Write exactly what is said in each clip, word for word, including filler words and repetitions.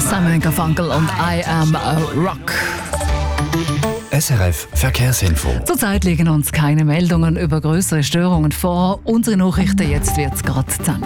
Simon Garfunkel und I Am a Rock. S R F Verkehrsinfo. Zurzeit liegen uns keine Meldungen über größere Störungen vor. Unsere Nachrichten, jetzt wird's gerade zusammen.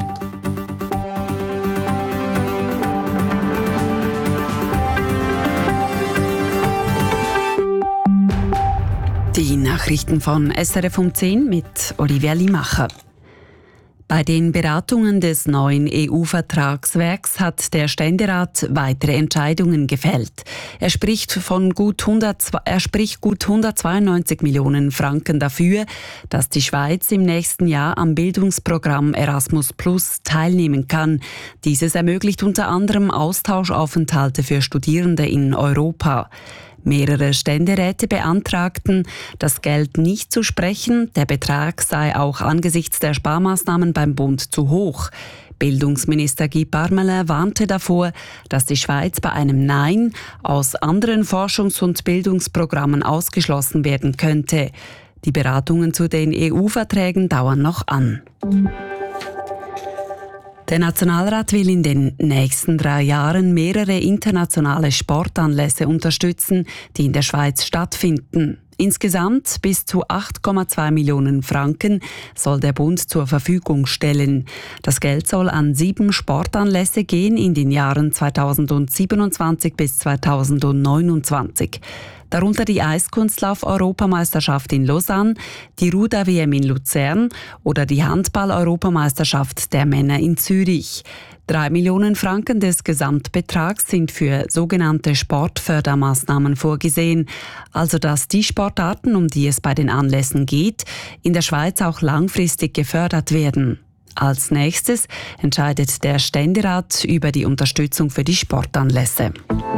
Die Nachrichten von S R F um zehn mit Olivia Limacher. Bei den Beratungen des neuen E U-Vertragswerks hat der Ständerat weitere Entscheidungen gefällt. Er spricht von gut hundert, er spricht gut hundertzweiundneunzig Millionen Franken dafür, dass die Schweiz im nächsten Jahr am Bildungsprogramm Erasmus Plus teilnehmen kann. Dieses ermöglicht unter anderem Austauschaufenthalte für Studierende in Europa. Mehrere Ständeräte beantragten, das Geld nicht zu sprechen. Der Betrag sei auch angesichts der Sparmaßnahmen beim Bund zu hoch. Bildungsminister Guy Parmelin warnte davor, dass die Schweiz bei einem Nein aus anderen Forschungs- und Bildungsprogrammen ausgeschlossen werden könnte. Die Beratungen zu den E U-Verträgen dauern noch an. Der Nationalrat will in den nächsten drei Jahren mehrere internationale Sportanlässe unterstützen, die in der Schweiz stattfinden. Insgesamt bis zu acht Komma zwei Millionen Franken soll der Bund zur Verfügung stellen. Das Geld soll an sieben Sportanlässe gehen in den Jahren zweitausendsiebenundzwanzig bis zweitausendneunundzwanzig. Darunter die Eiskunstlauf-Europameisterschaft in Lausanne, die Ruder-W M in Luzern oder die Handball-Europameisterschaft der Männer in Zürich. Drei Millionen Franken des Gesamtbetrags sind für sogenannte Sportfördermaßnahmen vorgesehen, also dass die Sportarten, um die es bei den Anlässen geht, in der Schweiz auch langfristig gefördert werden. Als nächstes entscheidet der Ständerat über die Unterstützung für die Sportanlässe.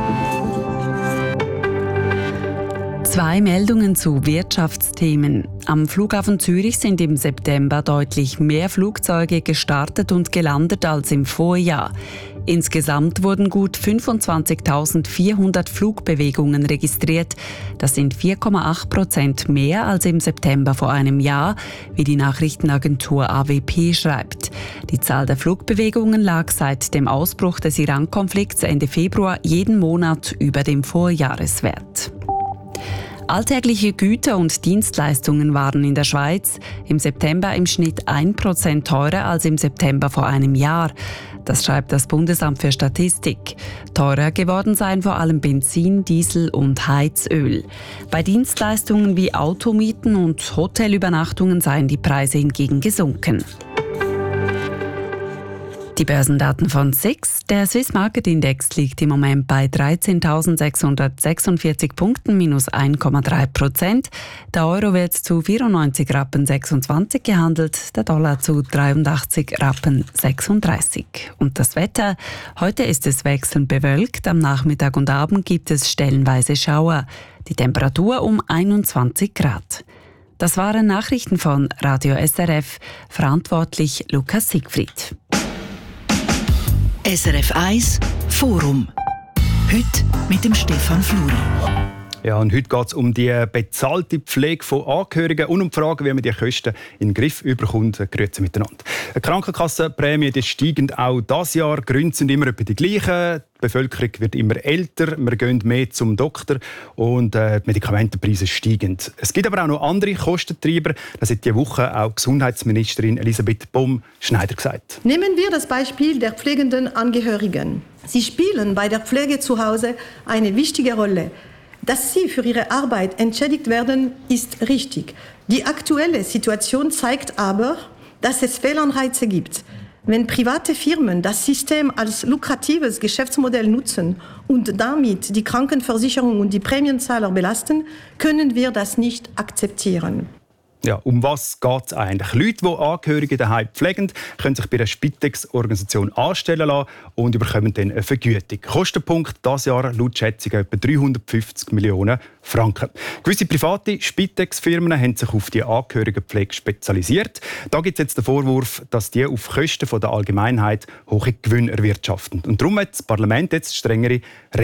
Zwei Meldungen zu Wirtschaftsthemen. Am Flughafen Zürich sind im September deutlich mehr Flugzeuge gestartet und gelandet als im Vorjahr. Insgesamt wurden gut fünfundzwanzigtausendvierhundert Flugbewegungen registriert. Das sind vier Komma acht Prozent mehr als im September vor einem Jahr, wie die Nachrichtenagentur A W P schreibt. Die Zahl der Flugbewegungen lag seit dem Ausbruch des Iran-Konflikts Ende Februar jeden Monat über dem Vorjahreswert. Alltägliche Güter und Dienstleistungen waren in der Schweiz im September im Schnitt ein Prozent teurer als im September vor einem Jahr. Das schreibt das Bundesamt für Statistik. Teurer geworden seien vor allem Benzin, Diesel und Heizöl. Bei Dienstleistungen wie Automieten und Hotelübernachtungen seien die Preise hingegen gesunken. Die Börsendaten von S I X. Der Swiss Market Index liegt im Moment bei dreizehntausendsechshundertsechsundvierzig Punkten, minus eins Komma drei Prozent. Der Euro wird zu vierundneunzig Rappen sechsundzwanzig gehandelt, der Dollar zu dreiundachtzig Rappen sechsunddreißig. Und das Wetter? Heute ist es wechselnd bewölkt, am Nachmittag und Abend gibt es stellenweise Schauer. Die Temperatur um einundzwanzig Grad. Das waren Nachrichten von Radio S R F, verantwortlich Lukas Siegfried. S R F eins Forum. Heute mit dem Stefan Fluri. Ja, und heute geht es um die bezahlte Pflege von Angehörigen und um die Frage, wie man die Kosten in den Griff bekommt. Grüezi miteinander. Die Krankenkassenprämien die steigen auch dieses Jahr. Die Gründe sind immer etwa die gleichen. Die Bevölkerung wird immer älter, wir gehen mehr zum Doktor und äh, die Medikamentenpreise steigen. Es gibt aber auch noch andere Kostentreiber. Das hat diese Woche auch Gesundheitsministerin Elisabeth Bom-Schneider gesagt. Nehmen wir das Beispiel der pflegenden Angehörigen. Sie spielen bei der Pflege zu Hause eine wichtige Rolle. Dass sie für ihre Arbeit entschädigt werden, ist richtig. Die aktuelle Situation zeigt aber, dass es Fehlanreize gibt. Wenn private Firmen das System als lukratives Geschäftsmodell nutzen und damit die Krankenversicherung und die Prämienzahler belasten, können wir das nicht akzeptieren. Ja, um was geht es eigentlich? Leute, die Angehörige daheim pflegen, können sich bei einer Spitex-Organisation anstellen lassen und bekommen dann eine Vergütung. Kostenpunkt dieses Jahr laut Schätzungen etwa dreihundertfünfzig Millionen Franken. Gewisse private Spitex-Firmen haben sich auf die Angehörigenpflege spezialisiert. Da gibt es jetzt den Vorwurf, dass die auf Kosten der Allgemeinheit hohe Gewinne erwirtschaften. Und darum hat das Parlament jetzt strengere Regeln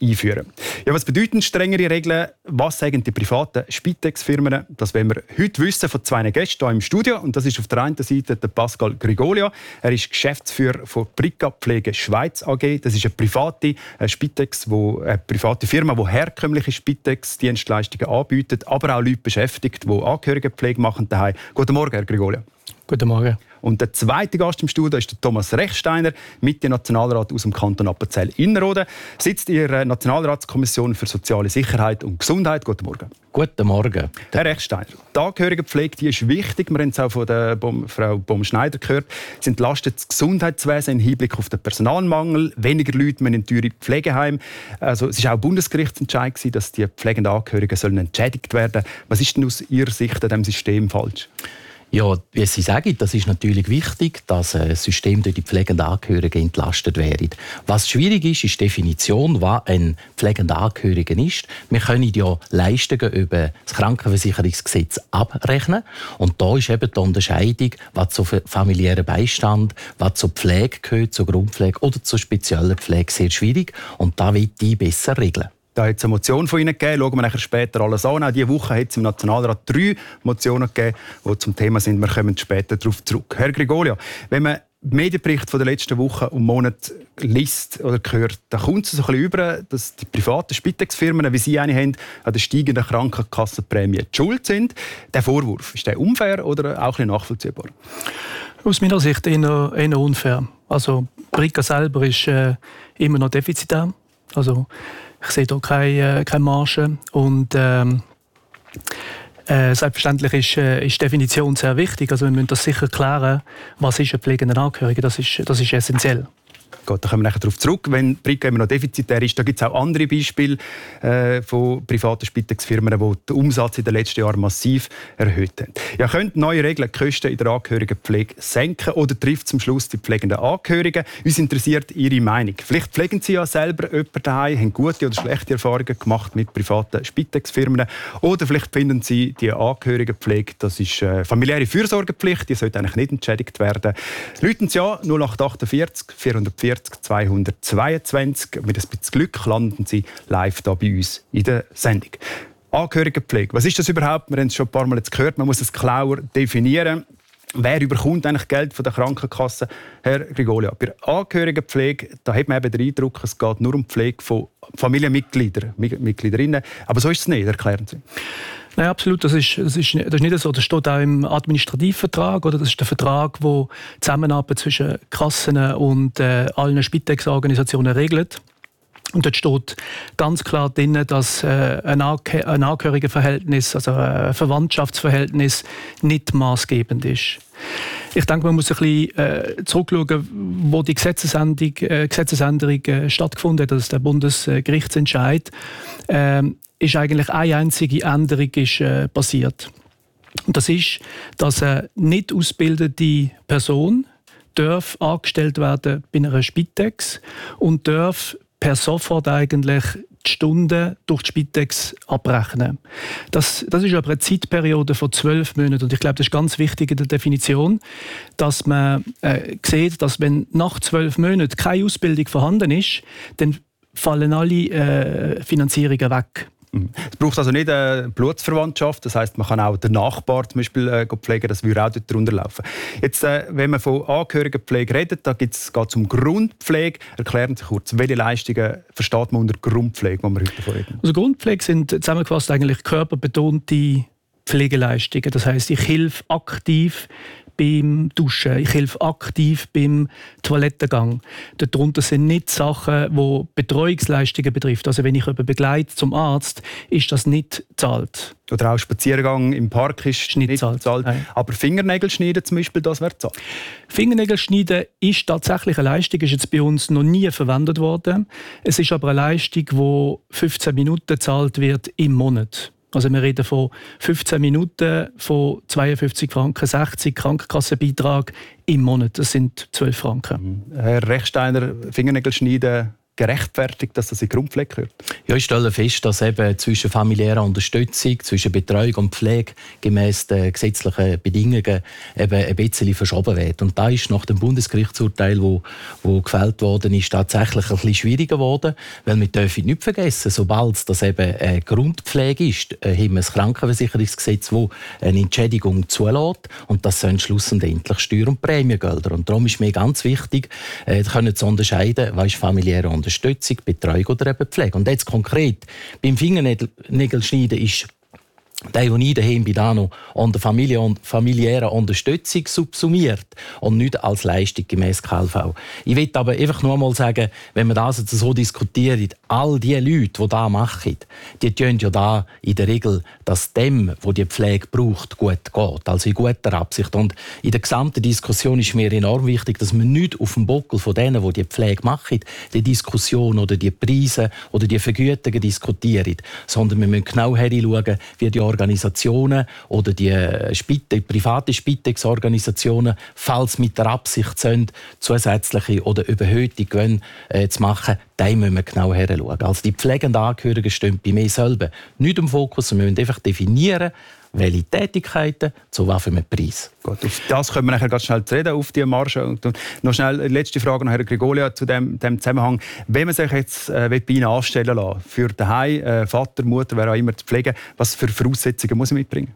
einführen. Ja, was bedeuten strengere Regeln? Was sagen die privaten Spitex-Firmen? Das wollen wir heute wissen von zwei Gästen hier im Studio. Und das ist auf der einen Seite der Pascal Grigolia. Er ist Geschäftsführer von Brica Pflege Schweiz A G. Das ist eine private Spitex, wo, eine private Firma, die herkömmliche Spitex-Dienstleistungen anbietet, aber auch Leute beschäftigt, die Angehörigenpflege machen daheim. Guten Morgen, Herr Grigolia. Guten Morgen. Und der zweite Gast im Studio ist der Thomas Rechsteiner, Mitte-Nationalrat aus dem Kanton Appenzell-Innerrhoden. Sitzt in der Nationalratskommission für soziale Sicherheit und Gesundheit. Guten Morgen. Guten Morgen. Herr Rechsteiner, die Angehörigenpflege die ist wichtig. Wir haben es auch von der Bom, Frau Bom-Schneider gehört. Es entlastet das Gesundheitswesen im Hinblick auf den Personalmangel. Weniger Leute müssen in teure Pflegeheime. Also, es war auch Bundesgerichtsentscheid, dass die pflegenden Angehörigen sollen entschädigt werden. Was ist denn aus Ihrer Sicht an diesem System falsch? Ja, wie Sie sagen, das ist natürlich wichtig, dass das System durch die pflegenden Angehörigen entlastet wird. Was schwierig ist, ist die Definition, was ein pflegender Angehöriger ist. Wir können ja Leistungen über das Krankenversicherungsgesetz abrechnen. Und da ist eben die Unterscheidung, was zu familiären Beistand, was zur Pflege gehört, zur Grundpflege oder zur speziellen Pflege, sehr schwierig. Und da will ich besser regeln. Da hat es eine Motion von Ihnen gegeben. Schauen wir nachher später alles an. Auch diese Woche hat es im Nationalrat drei Motionen gegeben, die zum Thema sind. Wir kommen später darauf zurück. Herr Grigolia, wenn man den Medienbericht von der letzten Woche und Monate liest oder hört, dann kommt es so ein bisschen über, dass die privaten Spitex-Firmen, wie Sie eine haben, an der steigenden Krankenkassenprämie schuld sind. Der Vorwurf, ist der unfair oder auch ein bisschen nachvollziehbar? Aus meiner Sicht eher, eher unfair. Also Brica selber ist äh, immer noch defizitär. Also ich sehe hier keine, keine Marge. Und ähm, äh, selbstverständlich ist, äh, ist die Definition sehr wichtig. Also wir müssen das sicher klären, was ist ein pflegender Angehöriger. Das ist, das ist essentiell. Gut, da kommen wir nachher darauf zurück. Wenn Brica immer noch defizitär ist, da gibt es auch andere Beispiele äh, von privaten Spitex-Firmen, die den Umsatz in den letzten Jahren massiv erhöht haben. Ja, können neue Regeln die Kosten in der Angehörigenpflege senken oder trifft zum Schluss die pflegenden Angehörigen? Uns interessiert Ihre Meinung. Vielleicht pflegen Sie ja selber jemanden daheim, haben gute oder schlechte Erfahrungen gemacht mit privaten Spitex-Firmen. Oder vielleicht finden Sie, die Angehörigenpflege, das ist äh, familiäre Fürsorgepflicht, die sollte eigentlich nicht entschädigt werden. Läuten Sie an null acht achtundvierzig vierhundertvierzig zweihundertzweiundzwanzig. Mit ein bisschen Glück landen Sie live hier bei uns in der Sendung. Angehörigenpflege. Was ist das überhaupt? Wir haben es schon ein paar Mal jetzt gehört. Man muss es genauer definieren. Wer überkommt eigentlich Geld von der Krankenkasse? Herr Grigolia, bei der Angehörigenpflege da hat man eben den Eindruck, es geht nur um die Pflege von Familienmitgliedern, Mitgliederinnen. Aber so ist es nicht, erklären Sie. Nein, absolut. Das ist, das, ist, das ist nicht so. Das steht auch im Administrativvertrag. Oder? Das ist der Vertrag, der die Zusammenarbeit zwischen Kassen und äh, allen Spitex-Organisationen regelt. Und dort steht ganz klar drin, dass äh, ein, Angeh- ein Angehörigenverhältnis, also ein Verwandtschaftsverhältnis, nicht maßgebend ist. Ich denke, man muss ein bisschen äh, zurückschauen, wo die Gesetzesänderung, äh, Gesetzesänderung äh, stattgefunden hat. Das ist der Bundesgerichtsentscheid. Äh, ist eigentlich eine einzige Änderung ist, äh, passiert. Und das ist, dass eine nicht ausgebildete Person darf angestellt werden bei einer Spitex und darf per sofort eigentlich die Stunden durch die Spitex abrechnen. Das, das ist aber eine Zeitperiode von zwölf Monaten. Und ich glaube, das ist ganz wichtig in der Definition, dass man äh, sieht, dass wenn nach zwölf Monaten keine Ausbildung vorhanden ist, dann fallen alle äh, Finanzierungen weg. Es braucht also nicht eine Blutsverwandtschaft, das heisst, man kann auch den Nachbar zum Beispiel äh, pflegen, das würde auch dort drunter laufen. Jetzt, äh, wenn man von Angehörigenpflege redet, da geht es um Grundpflege. Erklären Sie kurz, welche Leistungen versteht man unter Grundpflege, die wir heute davon reden? Also Grundpflege sind zusammengefasst eigentlich körperbetonte Pflegeleistungen. Das heisst, ich helfe aktiv beim Duschen, ich helfe aktiv beim Toilettengang. Darunter sind nicht Sachen, die Betreuungsleistungen betrifft. Also wenn ich jemanden begleite zum Arzt, ist das nicht bezahlt. Oder auch Spaziergang im Park ist, ist nicht bezahlt. Aber Fingernägel schneiden zum Beispiel, das wäre bezahlt. Fingernägel schneiden ist tatsächlich eine Leistung, ist jetzt bei uns noch nie verwendet worden. Es ist aber eine Leistung, die fünfzehn Minuten bezahlt wird im Monat. Also wir reden von fünfzehn Minuten, von zweiundfünfzig Franken, sechzig Krankenkassenbeitrag im Monat. Das sind zwölf Franken. Herr Rechsteiner, Fingernägel schneiden, gerechtfertigt, dass das in die Grundpflege gehört? Ja, ich stelle fest, dass eben zwischen familiärer Unterstützung, zwischen Betreuung und Pflege gemäss den gesetzlichen Bedingungen eben ein bisschen verschoben wird. Und da ist nach dem Bundesgerichtsurteil, wo, wo gefällt worden ist, tatsächlich ein bisschen schwieriger geworden, weil wir dürfen nicht vergessen, sobald das eben eine Grundpflege ist, haben wir ein Krankenversicherungsgesetz, das eine Entschädigung zulässt, und das sind schlussendlich Steuer- und Prämiegelder. Und darum ist mir ganz wichtig, äh, können zu unterscheiden, was ist familiäre Unterstützung, Betreuung oder eben Pflege. Und jetzt konkret beim Fingernägelschneiden ist der, der ich daheim bin, da noch an der Familie und familiären Unterstützung subsumiert und nicht als Leistung gemäss K L V. Ich will aber einfach nur einmal sagen, wenn wir das jetzt so diskutieren, all die Leute, die das machen, die tun ja da in der Regel, dass dem, der die Pflege braucht, gut geht. Also in guter Absicht. Und in der gesamten Diskussion ist mir enorm wichtig, dass wir nicht auf dem Buckel von denen, die die Pflege machen, die Diskussion oder die Preise oder die Vergütungen diskutieren, sondern wir müssen genau hinschauen, wie die Organisationen oder die Spite, private Spitex-Organisationen, falls mit der Absicht sind, zusätzliche oder überhöhte Gewinne äh, zu machen, da müssen wir genau hinschauen. Also die pflegenden Angehörigen stehen bei mir selber nicht im Fokus. Wir müssen einfach definieren, welche Tätigkeiten zu was für einem Preis. Gut, auf das können wir nachher ganz schnell reden, auf die Marge. Und noch schnell eine letzte Frage an Herrn Grigolia zu dem, dem Zusammenhang. Wenn man sich jetzt äh, bei Ihnen anstellen lassen, für daheim, äh, Vater, Mutter, wer auch immer zu pflegen, was für Voraussetzungen muss man mitbringen?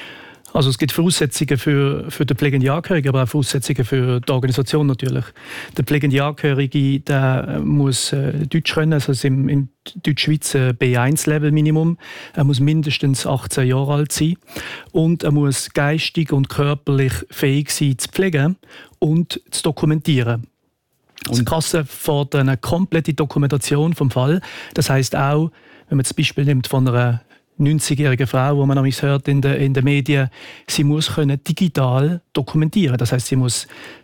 Also es gibt Voraussetzungen für, für den pflegenden Angehörigen, aber auch Voraussetzungen für die Organisation natürlich. Der pflegende Angehörige der muss äh, Deutsch können, also im, im Deutschschweiz äh, B eins Level Minimum. Er muss mindestens achtzehn Jahre alt sein und er muss geistig und körperlich fähig sein, zu pflegen und zu dokumentieren. Und die Kasse fordert eine komplette Dokumentation vom Fall. Das heisst auch, wenn man das Beispiel nimmt von einer neunzigjährige Frau, die man manchmal hört in den, in den Medien, sie muss können digital dokumentieren. Das heisst, sie muss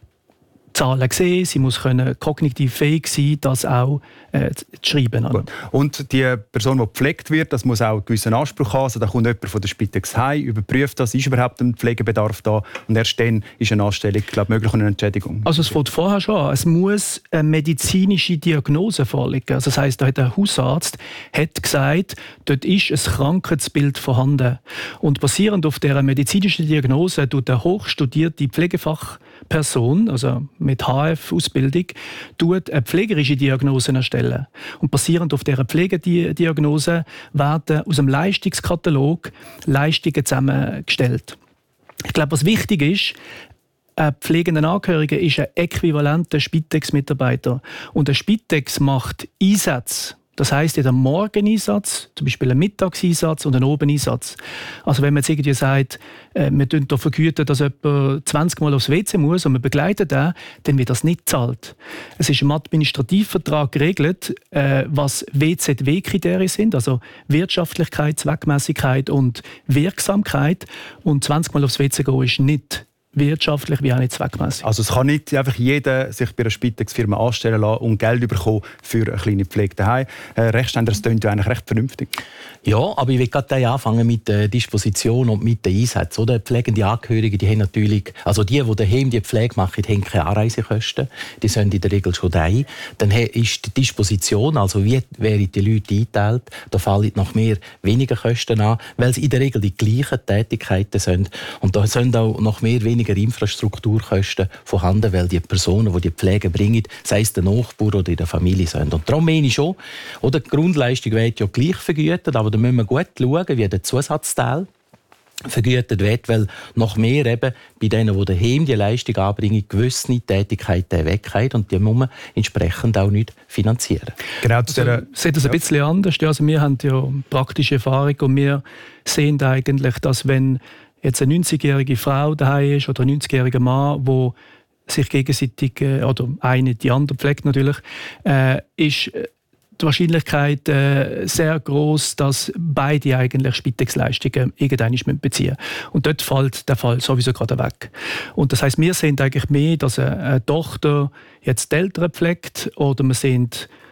Zahlen sehen, sie muss können kognitiv fähig sein, das auch äh, zu schreiben. Gut. Und die Person, die gepflegt wird, das muss auch einen gewissen Anspruch haben. Also da kommt jemand von der Spitex heim, überprüft das, ist überhaupt ein Pflegebedarf da, und erst dann ist eine Anstellung, glaube ich, möglich und eine Entschädigung. Also es fängt vorher schon an. Es muss eine medizinische Diagnose vorliegen. Also das heisst, da hat der Hausarzt hat gesagt, dort ist ein Krankheitsbild vorhanden. Und basierend auf dieser medizinischen Diagnose tut eine hochstudierte Pflegefachperson, also mit H F-Ausbildung, tut eine pflegerische Diagnose erstellen. Und basierend auf dieser Pflegediagnose werden aus dem Leistungskatalog Leistungen zusammengestellt. Ich glaube, was wichtig ist, ein pflegender Angehöriger ist ein äquivalenter Spitex-Mitarbeiter. Und ein Spitex macht Einsätze. Das heisst, in einem Morgeneinsatz, zum Beispiel einen Mittagseinsatz und einen Obeneinsatz. Also wenn man jetzt irgendwie sagt, äh, wir vergüten da vergüten, dass jemand zwanzig Mal aufs W C muss und wir begleiten den, dann wird das nicht gezahlt. Es ist im Administrativvertrag geregelt, äh, was W Z W-Kriterien sind, also Wirtschaftlichkeit, Zweckmäßigkeit und Wirksamkeit. Und zwanzig Mal aufs W C gehen ist nicht wirtschaftlich wie auch nicht zweckmässig. Also es kann nicht einfach jeder sich bei einer Spitex-Firma anstellen lassen und Geld bekommen für eine kleine Pflege daheim. Äh, Rechtständer, das klingt ja eigentlich recht vernünftig. Ja, aber ich will gerade anfangen mit der Disposition und mit den Einsätzen. Oder? Pflegende Angehörige, die haben natürlich, also die, die daheim die Pflege machen, haben keine Anreisekosten. Die sind in der Regel schon daheim. Dann ist die Disposition, also wie werden die Leute eingeteilt, da fallen noch mehr weniger Kosten an, weil es in der Regel die gleichen Tätigkeiten sind. Und da sind auch noch mehr weniger Infrastrukturkosten vorhanden, weil die Personen, die die Pflege bringen, sei es der Nachbar oder in der Familie sind. Und darum meine ich schon, oder die Grundleistung wird ja gleich vergütet, aber da müssen wir gut schauen, wie der Zusatzteil vergütet wird, weil noch mehr eben bei denen, die daheim die Leistung anbringen, gewisse Tätigkeiten wegfallen und die muss man entsprechend auch nicht finanzieren. Genau, also, sieht das ein bisschen anders. Also wir haben ja praktische Erfahrung und wir sehen eigentlich, dass wenn jetzt eine neunzigjährige Frau daheim ist oder ein neunzigjähriger Mann, wo sich gegenseitig, äh, oder eine die andere pflegt natürlich, äh, ist die Wahrscheinlichkeit äh, sehr groß, dass beide eigentlich Spitex-Leistungen irgendwann beziehen müssen. Und dort fällt der Fall sowieso gerade weg. Und das heisst, wir sehen eigentlich mehr, dass eine, eine Tochter jetzt die Eltern pflegt oder wir sehen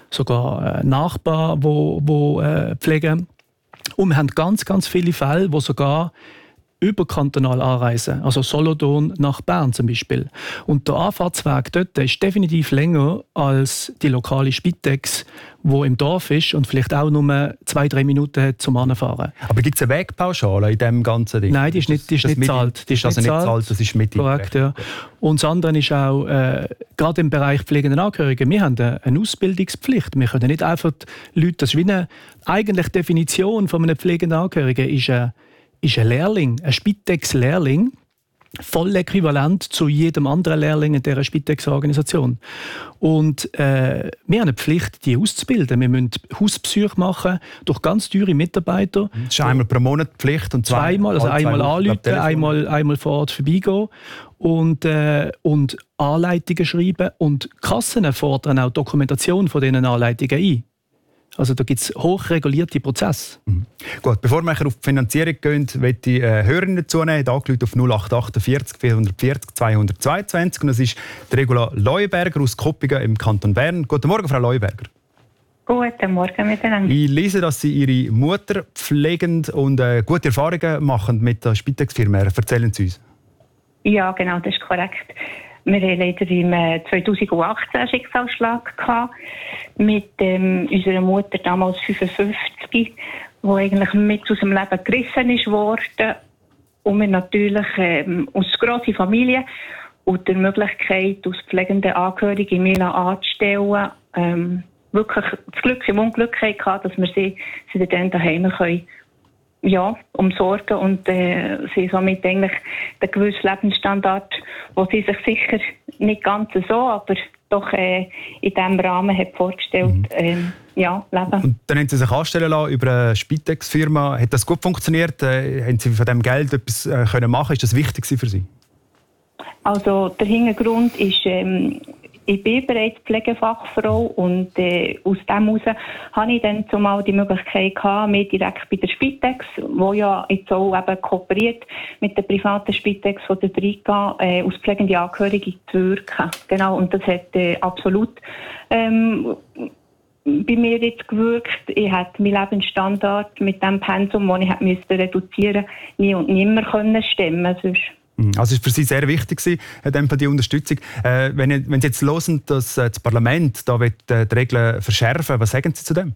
sogar Nachbarn, die, die äh, pflegen. Und wir haben ganz, ganz viele Fälle, wo sogar überkantonal anreisen, also Solothurn nach Bern zum Beispiel. Und der Anfahrtsweg dort ist definitiv länger als die lokale Spitex, die im Dorf ist und vielleicht auch nur zwei, drei Minuten hat zum Anfahren. Aber gibt es eine Wegpauschale in diesem ganzen Ding? Nein, die ist nicht, die ist nicht zahlt. Die ist also nicht zahlt, das ist mit korrekt, ja. Und das andere ist auch, äh, gerade im Bereich pflegenden Angehörigen, wir haben eine Ausbildungspflicht. Wir können nicht einfach die Leute, das ist wie eine eigentliche Definition von einem pflegenden Angehörigen, ist ein, ist ein Lehrling, ein Spitex-Lehrling, voll äquivalent zu jedem anderen Lehrling in dieser Spitex-Organisation. Und äh, wir haben eine Pflicht, die auszubilden. Wir müssen Hauspsych machen durch ganz teure Mitarbeiter. Das ist einmal pro Monat Pflicht und zweimal, also einmal anrufen, einmal, einmal vor Ort vorbeigehen und, äh, und Anleitungen schreiben. Und Kassen fordern auch Dokumentation von diesen Anleitungen ein. Also da gibt es hochregulierte Prozesse. Mhm. Gut, bevor wir auf die Finanzierung gehen, möchte ich äh, Hörer dazu nehmen. Angerufen auf null acht achtundvierzig vierhundertvierzig zweihundertzweiundzwanzig. Und das ist die Regula Leuenberger aus Koppingen im Kanton Bern. Guten Morgen, Frau Leuenberger. Guten Morgen miteinander. Ich lese, dass Sie Ihre Mutter pflegen und äh, gute Erfahrungen machen mit der Spitex-Firma. Erzählen Sie uns. Ja, genau, das ist korrekt. Wir hatten leider im zweitausendachtzehn einen Schicksalsschlag gehabt mit ähm, unserer Mutter, damals fünfundfünfzig, die eigentlich mit aus dem Leben gerissen ist worden. Und wir natürlich ähm, aus grosser Familie und der Möglichkeit, aus pflegenden Angehörigen mich anzustellen, ähm, wirklich das Glück im Unglück hatten, dass wir sie, sie dann daheim können. Ja, umsorgen und äh, sie somit eigentlich den gewissen Lebensstandard, den sie sich sicher nicht ganz so, aber doch äh, in diesem Rahmen hat vorgestellt, mhm. äh, ja, leben. Und dann haben Sie sich anstellen lassen über eine Spitex-Firma. Hat das gut funktioniert? Äh, haben Sie von diesem Geld etwas äh, können machen? Ist das wichtig für Sie? Also der Hintergrund ist, ähm, ich bin bereits Pflegefachfrau und äh, aus dem heraus hatte ich dann zumal die Möglichkeit gehabt, mich direkt bei der Spitex, wo ja jetzt auch eben kooperiert mit der privaten Spitex von der Brika, äh, aus pflegende Angehörige zu wirken. Genau, und das hat äh, absolut ähm, bei mir jetzt gewirkt. Ich hätte meinen Lebensstandard mit dem Pensum, das ich hätte müssen reduzieren, nie und nimmer können stemmen. Sonst Also es war für Sie sehr wichtig, die Unterstützung. Äh, wenn, wenn Sie jetzt hören, dass das Parlament da will, äh, die Regeln verschärfen, was sagen Sie zu dem?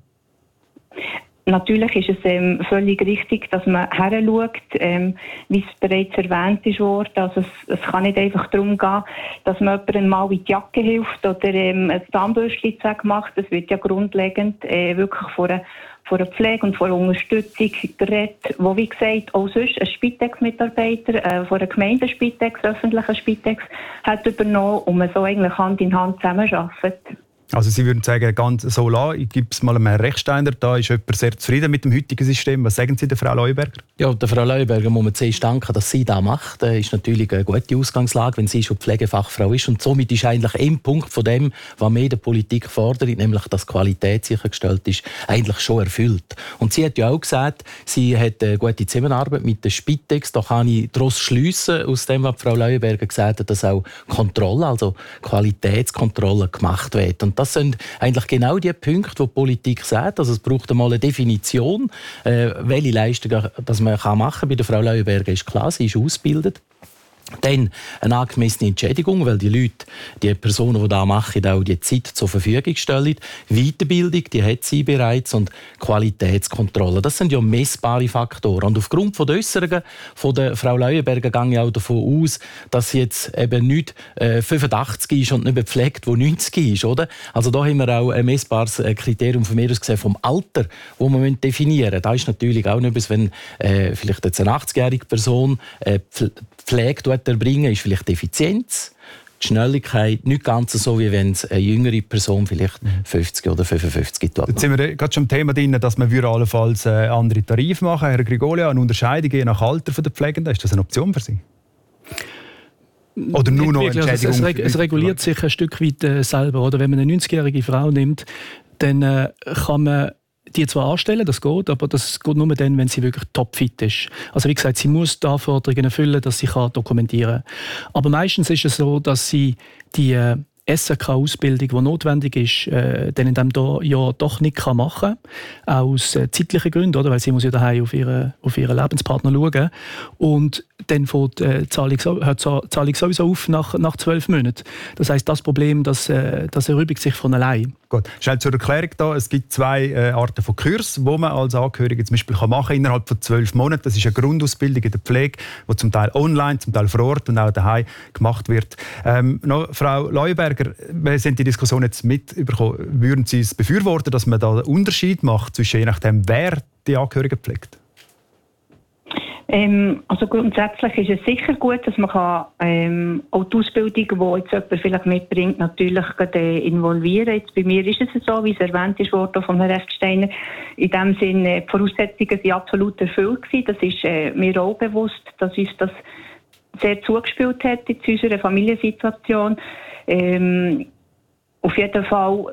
Natürlich ist es ähm, völlig richtig, dass man heranschaut, ähm, wie es bereits erwähnt ist worden. Also es, es kann nicht einfach darum gehen, dass man jemandem mal in die Jacke hilft oder ähm, ein Zahnbürstchen macht. Das wird ja grundlegend äh, wirklich von einer von der Pflege und von der Unterstützung geredet, wo, wie gesagt, auch sonst ein Spitex-Mitarbeiter äh, von der Gemeinde-Spitex, öffentlichen Spitex, hat übernommen und man so eigentlich Hand in Hand zusammenarbeitet. Also Sie würden sagen, ganz so lassen. Ich gebe es mal einem Rechtsteiner. Da ist jemand sehr zufrieden mit dem heutigen System. Was sagen Sie der Frau Leuenberger? Ja, der Frau Leuenberger muss man zuerst danken, dass sie das macht. Das ist natürlich eine gute Ausgangslage, wenn sie schon Pflegefachfrau ist. Und somit ist eigentlich ein Punkt von dem, was wir in der Politik fordern, nämlich dass Qualität sichergestellt ist, eigentlich schon erfüllt. Und sie hat ja auch gesagt, sie hat eine gute Zusammenarbeit mit der Spitex. Da kann ich daraus schliessen, aus dem, was Frau Leuenberger gesagt hat, dass auch Kontrolle, also Qualitätskontrolle gemacht wird. Und das sind eigentlich genau die Punkte, die die Politik sagt. Also es braucht einmal eine Definition, äh, welche Leistungen das man machen kann. Bei der Frau Leuenberger ist klar, sie ist ausgebildet. Dann eine angemessene Entschädigung, weil die Leute, die Personen, die das machen, auch die Zeit zur Verfügung stellen. Weiterbildung, die hat sie bereits und Qualitätskontrolle. Das sind ja messbare Faktoren. Und aufgrund der Äusserungen von der Frau Leuenberger gehe ich auch davon aus, dass sie jetzt eben nicht äh, fünfundachtzig ist und nicht bepflegt, wo neunzig ist. Oder? Also da haben wir auch ein messbares Kriterium von mir aus gesehen vom Alter, das wir definieren müssen. Da ist natürlich auch nicht, wenn äh, vielleicht jetzt eine achtzigjährige Person äh, Pflege erbringen, ist vielleicht die Effizienz, die Schnelligkeit, nicht ganz so, wie wenn es eine jüngere Person vielleicht fünfzig oder fünfundfünfzig tut. Jetzt sind wir gerade schon im Thema drin, dass man allenfalls andere Tarife machen. Herr Grigolia, eine Unterscheidung je nach Alter der Pflegenden, ist das eine Option für Sie? Oder nur noch Entschädigung? Also es, reg- es reguliert sich ein Stück weit äh, selber. Oder? Wenn man eine neunzigjährige Frau nimmt, dann äh, kann man die zwar anstellen, das geht, aber das geht nur dann, wenn sie wirklich topfit ist. Also wie gesagt, sie muss die Anforderungen erfüllen, dass sie kann dokumentieren kann. Aber meistens ist es so, dass sie die, S R K-Ausbildung, die notwendig ist, äh, dann in diesem Jahr doch nicht kann machen kann, aus äh, zeitlichen Gründen, oder? Weil sie muss ja daheim auf ihren, auf ihren Lebenspartner schauen. Und dann fängt äh, die Zahlung, hört die Zahlung sowieso auf nach, nach zwölf Monaten. Das heisst, das Problem, das, äh, das erübrigt sich von allein. Gut, schnell zur Erklärung da. Es gibt zwei äh, Arten von Kurs, die man als Angehörige zum Beispiel kann machen innerhalb von zwölf Monaten. Das ist eine Grundausbildung in der Pflege, die zum Teil online, zum Teil vor Ort und auch daheim gemacht wird. Ähm, noch, Frau Leuenberger, wir sind die Diskussion jetzt mitbekommen. Würden Sie es befürworten, dass man da einen Unterschied macht zwischen je nachdem, wer die Angehörigen pflegt? Ähm, also grundsätzlich ist es sicher gut, dass man kann, ähm, auch die Ausbildung, die jetzt jemand vielleicht mitbringt, natürlich äh, involvieren. Jetzt bei mir ist es so, wie es erwähnt ist worden von Herrn Rechtsteiner. In dem Sinne, die Voraussetzungen sind absolut erfüllt gewesen. Das ist äh, mir auch bewusst, dass uns das sehr zugespielt hat in unserer Familiensituation. Ähm, auf jeden Fall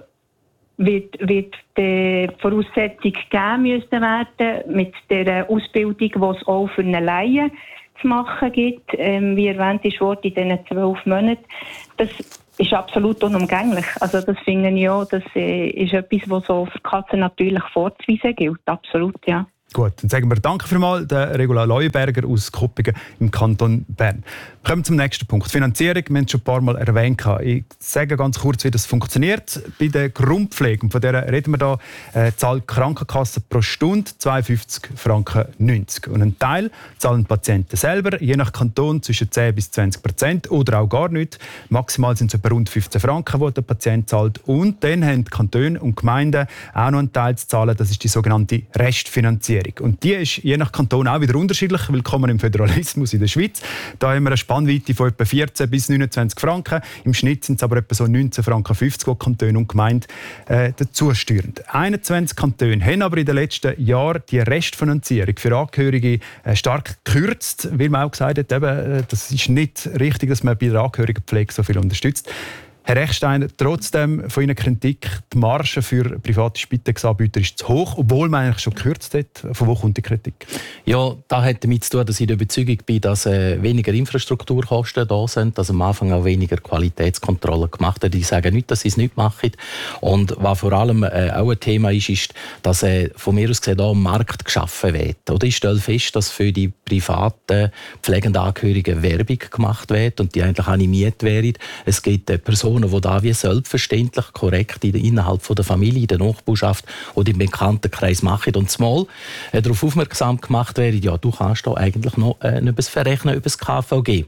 wird, wird die Voraussetzung gegeben müssen werden mit der Ausbildung, die es auch für eine Laie zu machen gibt. Ähm, wie erwähnt ist worden, in diesen zwölf Monaten. Das ist absolut unumgänglich. Also das finde ich auch, das äh, ist etwas, was so für Katzen natürlich vorzuweisen gilt. Absolut, ja. Gut, dann sagen wir danke vielmals der Regula Leuenberger aus Koppingen im Kanton Bern. Wir kommen zum nächsten Punkt. Finanzierung, wir haben es schon ein paar Mal erwähnt. Ich sage ganz kurz, wie das funktioniert. Bei der Grundpflege, und von der reden wir da, äh, zahlt die Krankenkasse pro Stunde zweiundfünfzig Franken neunzig. Und einen Teil zahlen die Patienten selber, je nach Kanton zwischen zehn bis zwanzig Prozent oder auch gar nicht. Maximal sind es etwa rund fünfzehn Franken, die der Patient zahlt. Und dann haben die Kantone und Gemeinden auch noch einen Teil zu zahlen. Das ist die sogenannte Restfinanzierung. Und die ist je nach Kanton auch wieder unterschiedlich. Willkommen im Föderalismus in der Schweiz. Da haben wir eine Spannweite von etwa vierzehn bis neunundzwanzig Franken. Im Schnitt sind es aber etwa so neunzehn Franken fünfzig, die Kantone und Gemeinden äh, dazu steuern. einundzwanzig Kantone haben aber in den letzten Jahren die Restfinanzierung für Angehörige äh, stark gekürzt, weil man auch gesagt hat, eben, äh, das ist nicht richtig, dass man bei der Angehörigenpflege so viel unterstützt. Herr Rechsteiner, trotzdem von Ihnen Kritik, die Marge für private Spitex-Anbieter ist zu hoch, obwohl man eigentlich schon gekürzt hat. Von wo kommt die Kritik? Ja, das hat damit zu tun, dass ich der Überzeugung bin, dass äh, weniger Infrastrukturkosten da sind, dass am Anfang auch weniger Qualitätskontrollen gemacht werden. Ich sage nicht, dass sie es nicht machen. Und was vor allem äh, auch ein Thema ist, ist, dass äh, von mir aus gesehen da ein Markt geschaffen wird. Oder ich stelle fest, dass für die privaten pflegenden Angehörigen Werbung gemacht wird und die eigentlich animiert werden. Es gibt äh, Personen, die da wie selbstverständlich korrekt innerhalb der Familie, der Nachbarschaft oder im Bekanntenkreis machen und zumal äh, darauf aufmerksam gemacht werden, ja, du kannst da eigentlich noch äh, etwas verrechnen über das K V G.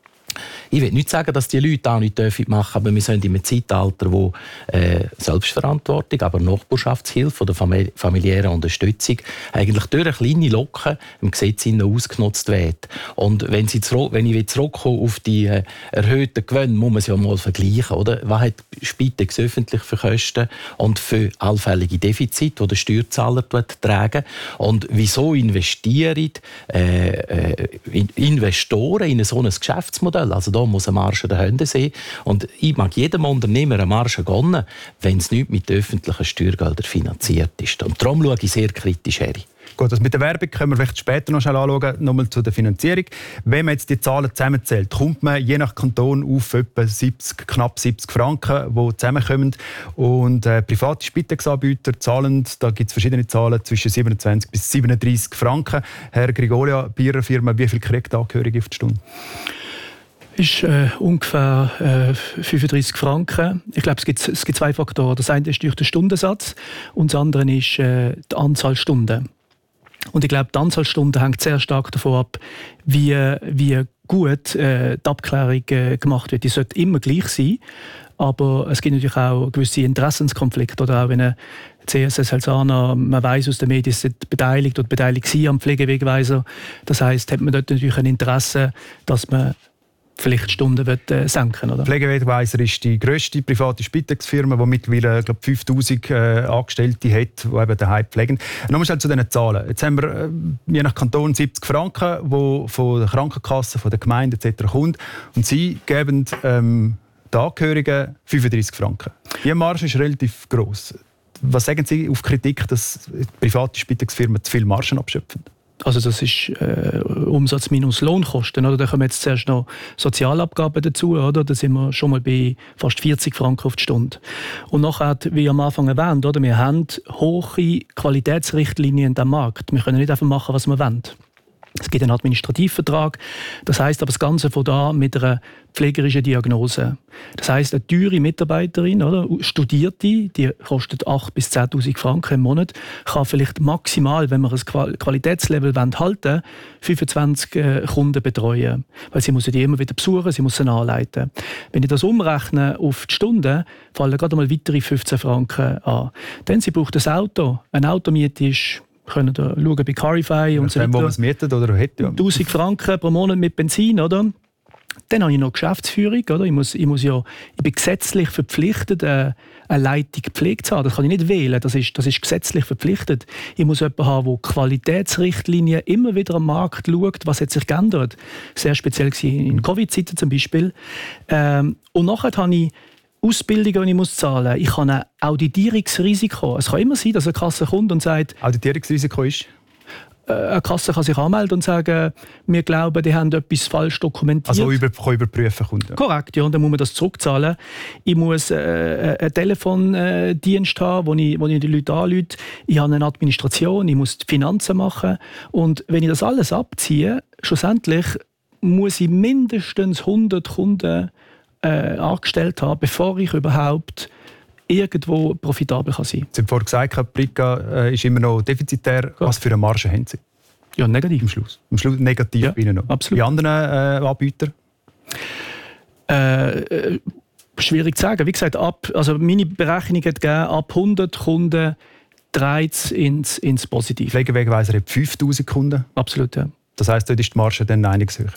Ich will nicht sagen, dass die Leute auch nicht machen dürfen, aber wir sind in einem Zeitalter, wo äh, Selbstverantwortung, aber Nachbarschaftshilfe oder famili- familiäre Unterstützung eigentlich durch eine kleine Locke im Gesetz ausgenutzt wird. Und wenn, sie zurück, wenn ich zurückkomme auf die äh, erhöhten Gewinne, muss man es ja mal vergleichen. Oder? Was hat Spitex öffentlich für Kosten und für allfällige Defizite, die der Steuerzahler tragen? Und wieso investieren äh, äh, Investoren in so ein Geschäftsmodell? Also da muss eine Marge dahinter sein. Und ich mag jedem Unternehmer eine Marge gönnen, wenn es nicht mit öffentlichen Steuergeldern finanziert ist. Und darum schaue ich sehr kritisch her. Gut, das mit der Werbung können wir vielleicht später noch schnell anschauen. Nochmal zu der Finanzierung. Wenn man jetzt die Zahlen zusammenzählt, kommt man je nach Kanton auf etwa siebzig, knapp siebzig Franken, die zusammenkommen. Und äh, private Spitex-Anbieter zahlen, da gibt es verschiedene Zahlen, zwischen siebenundzwanzig bis siebenunddreissig Franken. Herr Grigolia, bei Ihrer Firma, wie viel kriegt der Angehörige auf die Stunde? Ist äh, ungefähr äh, fünfunddreissig Franken. Ich glaube, es gibt, es gibt zwei Faktoren. Das eine ist durch den Stundensatz und das andere ist äh, die Anzahl Stunden. Und ich glaube, die Anzahl Stunden hängt sehr stark davon ab, wie, wie gut äh, die Abklärung äh, gemacht wird. Die sollte immer gleich sein, aber es gibt natürlich auch gewisse Interessenskonflikte. Oder auch wenn eine C S S Helzana, man weiss aus den Medien, sind beteiligt oder beteiligt sie am Pflegewegweiser. Das heisst, hat man dort natürlich ein Interesse, dass man vielleicht Stunden wird, äh, senken, oder? Pflegewegweiser ist die grösste private Spitex-Firma, die mittlerweile glaub, fünftausend äh, Angestellte hat, die eben daheim pflegen. Nochmal schnell zu diesen Zahlen. Jetzt haben wir äh, je nach Kanton siebzig Franken, die von der Krankenkasse, von der Gemeinde et cetera kommen. Und Sie geben ähm, den Angehörigen fünfunddreissig Franken. Die Marge ist relativ gross. Was sagen Sie auf Kritik, dass private Spitex-Firmen zu viel Margen abschöpfen? Also das ist äh, Umsatz minus Lohnkosten. Oder? Da kommen jetzt zuerst noch Sozialabgaben dazu. Oder? Da sind wir schon mal bei fast vierzig Franken auf die Stunde. Und nachher, wie am Anfang erwähnt, oder? Wir haben hohe Qualitätsrichtlinien in diesem Markt. Wir können nicht einfach machen, was wir wollen. Es gibt einen Administrativvertrag. Das heisst aber das Ganze von da mit einer pflegerischen Diagnose. Das heisst, eine teure Mitarbeiterin, oder, Studierte, die kostet achttausend bis zehntausend Franken im Monat, kann vielleicht maximal, wenn wir ein Qualitätslevel halten wollen, fünfundzwanzig äh, Kunden betreuen. Weil sie muss die immer wieder besuchen, sie muss sie anleiten. Wenn ich das umrechne auf die Stunde, fallen gerade mal weitere fünfzehn Franken an. Dann sie braucht ein Auto. Eine Automiete ist können da schauen bei Carify und so weiter. Wo man es mietet oder hätte, ja. tausend Franken pro Monat mit Benzin, oder? Dann habe ich noch Geschäftsführung, oder? Ich, muss, ich, muss ja, ich bin gesetzlich verpflichtet, eine, eine Leitung Pflege zu haben. Das kann ich nicht wählen, das ist, das ist gesetzlich verpflichtet. Ich muss jemanden haben, der Qualitätsrichtlinien immer wieder am Markt schaut, was hat sich geändert. Sehr speziell war in Covid-Zeiten zum Beispiel. Ähm, und nachher habe ich Ausbildungen, die ich muss zahlen muss. Ich habe ein Auditierungsrisiko. Es kann immer sein, dass eine Kasse kommt und sagt... Auditierungsrisiko ist? Äh, eine Kasse kann sich anmelden und sagen, wir glauben, die haben etwas falsch dokumentiert. Also über, kann überprüfen Kunden. Korrekt, ja. Und dann muss man das zurückzahlen. Ich muss äh, einen Telefondienst haben, wo ich, wo ich die Leute anrufe. Ich habe eine Administration, ich muss die Finanzen machen. Und wenn ich das alles abziehe, schlussendlich muss ich mindestens hundert Kunden Äh, angestellt habe, bevor ich überhaupt irgendwo profitabel kann sein kann. Sie haben vorhin gesagt, die Briga äh, ist immer noch defizitär. Ja. Was für eine Marge haben Sie? Ja, negativ. Am Schluss. Am Schluss negativ ja, bei Ihnen noch. Absolut. Bei anderen äh, Anbietern? Äh, äh, schwierig zu sagen. Wie gesagt, ab, also meine Berechnung hat gegeben, ab hundert Kunden dreht es ins, ins Positive. Pflegewegweiser hat fünftausend Kunden? Absolut, ja. Das heisst, dort ist die Marge dann einiges höher?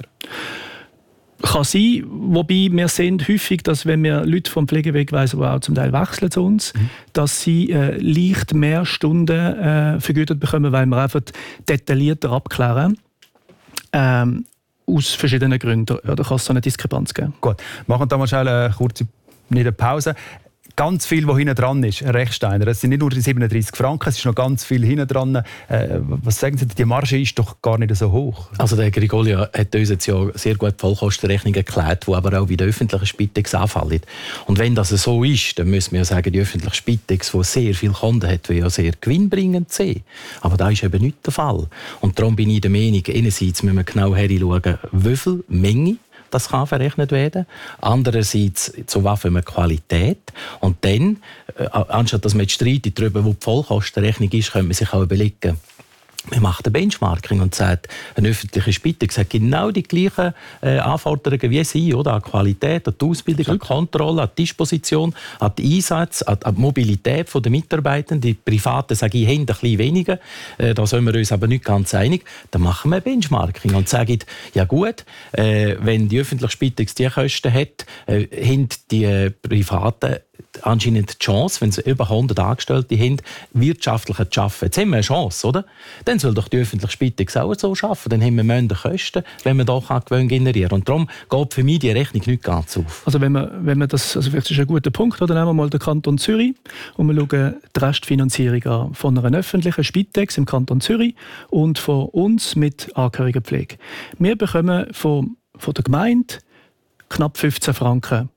Kann sein, wobei wir sehen häufig, dass wenn wir Leute vom Pflegewegweiser, die auch zum Teil wechseln zu uns, mhm. dass sie äh, leicht mehr Stunden äh, vergütet bekommen, weil wir einfach detaillierter abklären. Ähm, aus verschiedenen Gründen. Ja, da kann es so eine Diskrepanz geben. Gut, machen wir mal schnell eine kurze eine Pause. Ganz viel, was hinten dran ist, Rechsteiner. Es sind nicht nur die siebenunddreißig Franken, es ist noch ganz viel hinten dran. Äh, was sagen Sie, die Marge ist doch gar nicht so hoch? Also der Grigolia hat uns jetzt ja sehr gut die Vollkostenrechnung erklärt, die aber auch bei der öffentlichen Spitex anfällt. Und wenn das so ist, dann müssen wir ja sagen, die öffentliche Spitex, die sehr viele Kunden hat, will ja sehr gewinnbringend sein. Aber das ist eben nicht der Fall. Und darum bin ich der Meinung, einerseits müssen wir genau hinschauen, wie viel Menge das kann verrechnet werden. Andererseits zu was für eine Qualität. Und dann, äh, anstatt dass man jetzt streitet darüber, wo die Vollkostenrechnung ist, könnte man sich auch überlegen, man macht ein Benchmarking und sagt, eine öffentliche Spitex hat genau die gleichen äh, Anforderungen wie Sie, oder? An Qualität, an die Ausbildung, an die Kontrolle, an die Disposition, an den Einsatz, an die Mobilität der Mitarbeitenden. Die Privaten sagen, ich habe ein bisschen weniger. Äh, da sind wir uns aber nicht ganz einig. Dann machen wir ein Benchmarking und sagen, ja gut, äh, wenn die öffentliche Spitex diese Kosten hat, äh, haben die äh, Privaten anscheinend die Chance, wenn sie über hundert Angestellte haben, wirtschaftlich zu arbeiten. Jetzt haben wir eine Chance, oder? Dann soll doch die öffentliche Spitex auch so arbeiten. Dann haben wir mehr Kosten, wenn wir doch Gewinn generieren. Und darum geht für mich die Rechnung nicht ganz auf. Also wenn man, wenn man das, also vielleicht ist ein guter Punkt, oder? Nehmen wir mal den Kanton Zürich und wir schauen die Restfinanzierung an von einer öffentlichen Spitex im Kanton Zürich und von uns mit Angehörigenpflege. Wir bekommen von, von der Gemeinde knapp fünfzehn Franken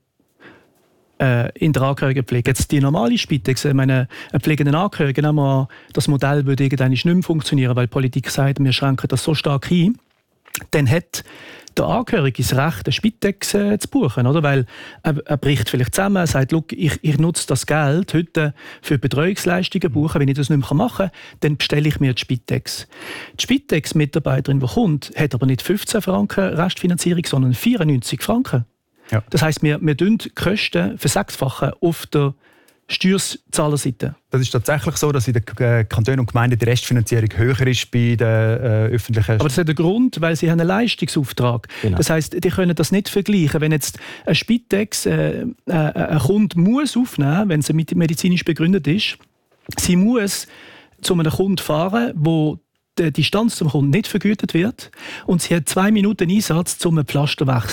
in der Angehörigenpflege. Jetzt die normale Spitex, ich meine, ein pflegenden Angehörigen, nehmen wir an, das Modell würde irgendwann nicht mehr funktionieren, weil die Politik sagt, wir schränken das so stark ein, dann hat der Angehörige das Recht, eine Spitex äh, zu buchen, oder? Weil er, er bricht vielleicht zusammen, er sagt, ich, ich nutze das Geld heute für Betreuungsleistungen buchen, wenn ich das nicht mehr machen kann, dann bestelle ich mir die Spitex. Die Spitex-Mitarbeiterin, die kommt, hat aber nicht fünfzehn Franken Restfinanzierung, sondern vierundneunzig Franken. Ja. Das heisst, wir, wir tun die Kosten versechsfachen auf der Steuerzahlerseite. Das ist tatsächlich so, dass in den Kantonen und Gemeinden die Restfinanzierung höher ist bei den äh, öffentlichen... Aber das hat einen Grund, weil sie haben einen Leistungsauftrag. Genau. Das heisst, die können das nicht vergleichen. Wenn jetzt ein Spitex äh, äh, ein Kunde muss aufnehmen, wenn sie medizinisch begründet ist, sie muss zu einem Kunden fahren, wo die Distanz zum Kunden nicht vergütet wird und sie hat zwei Minuten Einsatz, um ein Pflaster zu wechseln.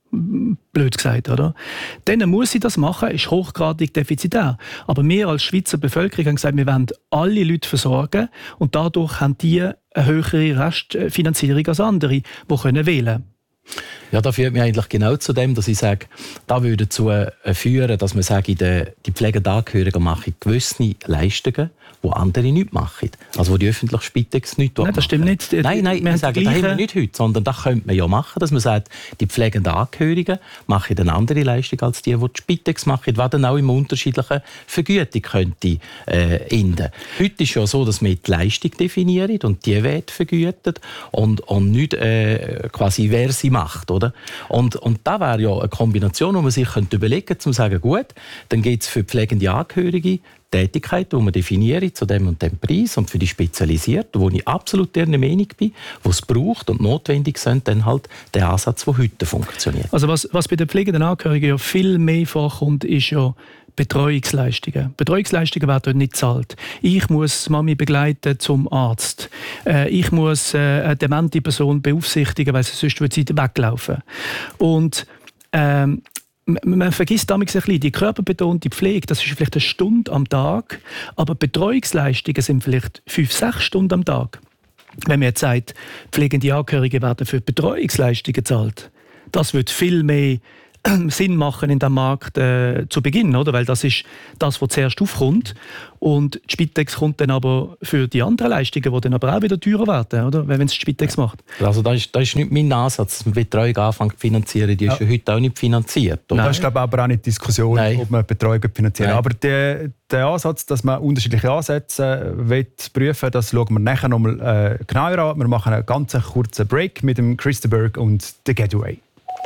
blöd gesagt, oder? Dann muss sie das machen, ist hochgradig defizitär. Aber wir als Schweizer Bevölkerung haben gesagt, wir wollen alle Leute versorgen und dadurch haben die eine höhere Restfinanzierung als andere, die können wählen. Ja, da führt mich eigentlich genau zu dem, dass ich sage, da würde dazu führen, dass man sage, die pflegenden Angehörigen machen gewisse Leistungen, die andere nicht machen. Also wo die öffentliche Spitex nicht machen. Nein, das stimmt nicht. Nein, nein, wir sagen, das haben wir nicht heute, sondern das könnte man ja machen, dass man sagt, die pflegenden Angehörigen machen eine andere Leistung als die, die die Spitex machen, was dann auch in unterschiedlichen Vergütung könnte äh, enden. Heute ist ja so, dass man die Leistung definiert und die wird vergütet und, und nicht äh, quasi, wer sie macht. Oder? Und, und da wäre ja eine Kombination, wo man sich könnte überlegen könnte, um zu sagen, gut, dann gibt es für pflegende Angehörige Tätigkeiten, die man definiert zu dem und dem Preis und für die Spezialisierten, wo ich absolut der Meinung bin, wo es braucht und notwendig sind, dann halt der Ansatz, der heute funktioniert. Also was, was bei den pflegenden Angehörigen ja viel mehr vorkommt, ist ja Betreuungsleistungen. Betreuungsleistungen werden dort nicht gezahlt. Ich muss Mami begleiten zum Arzt. Äh, ich muss äh, eine demente Person beaufsichtigen, weil sie sonst würde sie weglaufen. Und ähm, man vergisst damals ein bisschen, die körperbetonte Pflege, das ist vielleicht eine Stunde am Tag, aber Betreuungsleistungen sind vielleicht fünf, sechs Stunden am Tag. Wenn man jetzt sagt, pflegende Angehörige werden für Betreuungsleistungen gezahlt, das wird viel mehr Sinn machen in diesem Markt äh, zu Beginn, oder? Weil das ist das, was zuerst aufkommt. Und die Spitex kommt dann aber für die anderen Leistungen, die dann aber auch wieder teurer werden, oder? Wenn es die Spitex macht. Also das ist, das ist nicht mein Ansatz, dass man Betreuung anfängt zu finanzieren. Die ist ja, ja heute auch nicht finanziert. Oder? Das ist, glaube ich, aber auch nicht die Diskussion, Nein. ob man Betreuung finanziert. Aber der, der Ansatz, dass man unterschiedliche Ansätze will prüfen, das schauen wir nachher noch mal äh, genauer an. Wir machen einen ganz kurzen Break mit dem Chris de Burgh und The Getaway.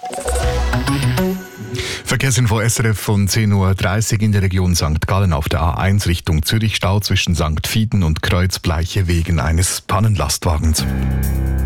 Verkehrsinfo S R F von zehn Uhr dreißig in der Region Sankt Gallen auf der A eins Richtung Zürich, Stau zwischen Sankt Fieden und Kreuzbleiche wegen eines Pannenlastwagens.